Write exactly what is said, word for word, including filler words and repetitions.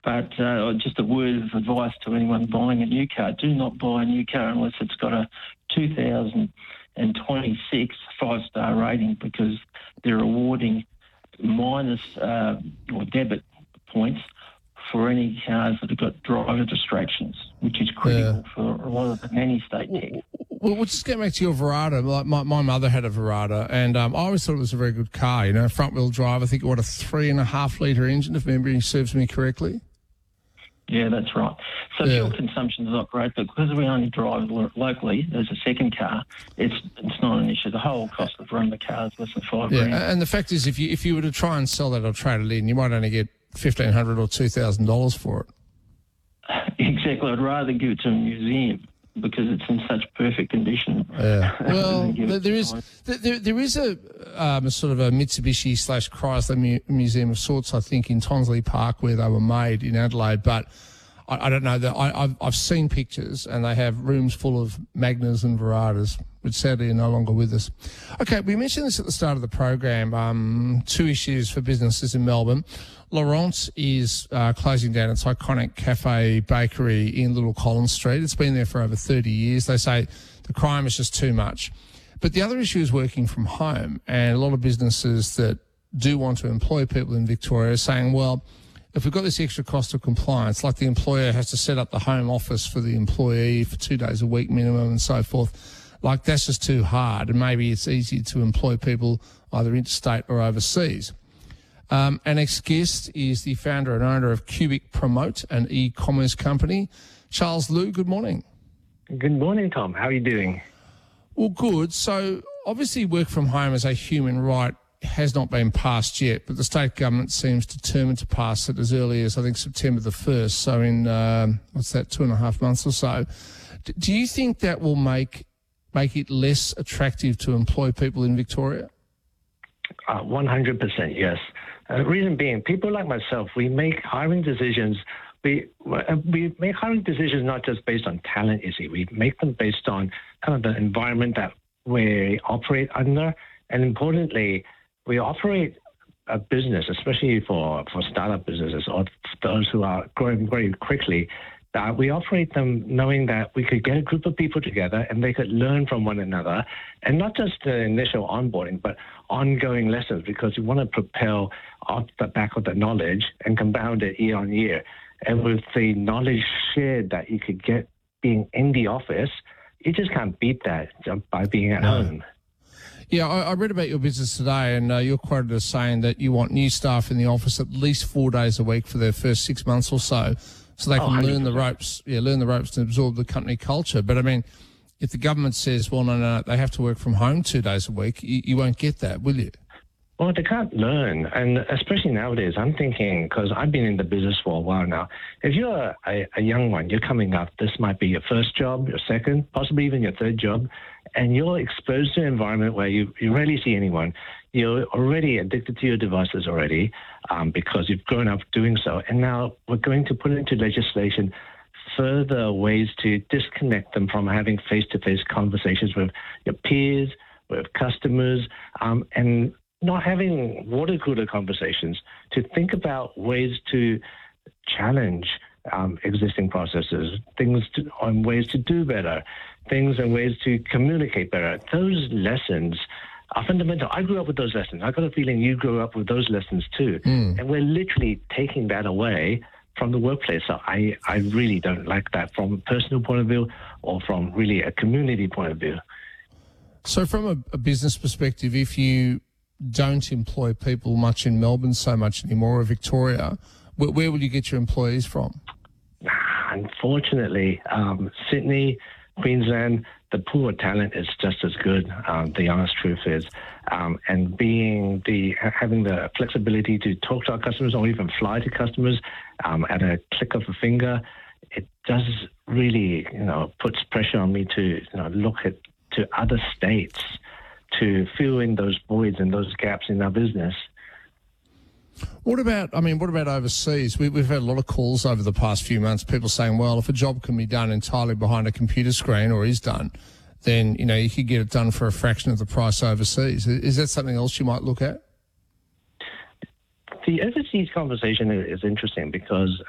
But uh, just a word of advice to anyone buying a new car: do not buy a new car unless it's got a two thousand twenty-six five-star rating, because they're awarding minus uh, or debit points for any cars that have got driver distractions, which is critical yeah. for a lot of the nanny-state tech. Well, we'll just get back to your Verada. Like my, my mother had a Verada, and um, I always thought it was a very good car, you know, front-wheel drive. I think it had a three and a half litre engine, if memory serves me correctly. Yeah, that's right. So yeah. fuel consumption is not great, but because we only drive lo- locally as a second car, it's it's not an issue. The whole cost of running the car is less than five yeah. grand. And the fact is, if you if you were to try and sell that or trade it in, you might only get fifteen hundred dollars or two thousand dollars for it. Exactly. I'd rather give it to a museum because it's in such perfect condition. Yeah. Well, there is there, there is a, um, a sort of a Mitsubishi slash Chrysler mu- museum of sorts, I think, in Tonsley Park where they were made in Adelaide, but I, I don't know. That I, I've, I've seen pictures, and they have rooms full of Magnas and Veradas, which sadly are no longer with us. Okay, we mentioned this at the start of the program, um, two issues for businesses in Melbourne. Laurence is uh, closing down its iconic cafe bakery in Little Collins Street. It's been there for over thirty years. They say the crime is just too much. But the other issue is working from home, and a lot of businesses that do want to employ people in Victoria are saying, well, if we've got this extra cost of compliance, like the employer has to set up the home office for the employee for two days a week minimum and so forth, like that's just too hard, and maybe it's easy to employ people either interstate or overseas. Um, our next guest is the founder and owner of Cubic Promote, an e-commerce company. Charles Liu, good morning. Good morning, Tom. How are you doing? Well, good. So obviously work from home as a human right has not been passed yet, but the state government seems determined to pass it as early as, I think, September the first. So in, um, what's that, two and a half months or so. D- do you think that will make make it less attractive to employ people in Victoria? Uh, one hundred percent, yes. Uh, reason being, people like myself, we make hiring decisions. We uh, we make hiring decisions not just based on talent, you see. We make them based on kind of the environment that we operate under. And importantly, we operate a business, especially for, for startup businesses or those who are growing very quickly, that we operate them knowing that we could get a group of people together and they could learn from one another, and not just the initial onboarding, but ongoing lessons, because we want to propel off the back of the knowledge and compound it year on year. And with the knowledge shared that you could get being in the office, you just can't beat that by being at No. home. Yeah, I, I read about your business today, and uh, you're quoted as saying that you want new staff in the office at least four days a week for their first six months or so, so they can Oh, learn the ropes. Yeah, learn the ropes and absorb the company culture. But I mean, if the government says, well, no, no, no, they have to work from home two days a week, you, you won't get that, will you? Well, they can't learn, and especially nowadays, I'm thinking, because I've been in the business for a while now, if you're a, a young one, you're coming up, this might be your first job, your second, possibly even your third job, and you're exposed to an environment where you, you rarely see anyone. You're already addicted to your devices already um, because you've grown up doing so, and now we're going to put into legislation further ways to disconnect them from having face-to-face conversations with your peers, with customers, um, and not having water cooler conversations, to think about ways to challenge um, existing processes, things to, on ways to do better, things and ways to communicate better. Those lessons are fundamental. I grew up with those lessons. I got a feeling you grew up with those lessons too. Mm. And we're literally taking that away from the workplace. So I, I really don't like that from a personal point of view or from really a community point of view. So from a, a business perspective, if you don't employ people much in Melbourne so much anymore, or Victoria, where, where will you get your employees from? Unfortunately, um, Sydney, Queensland, the pool of talent is just as good. Um, the honest truth is, um, and being the having the flexibility to talk to our customers or even fly to customers um, at a click of a finger, it does really, you know, puts pressure on me to, you know, look at to other states to fill in those voids and those gaps in our business. What about, I mean, what about overseas? We, we've had a lot of calls over the past few months, people saying, well, if a job can be done entirely behind a computer screen or is done, then, you know, you could get it done for a fraction of the price overseas. Is that something else you might look at? The overseas conversation is interesting because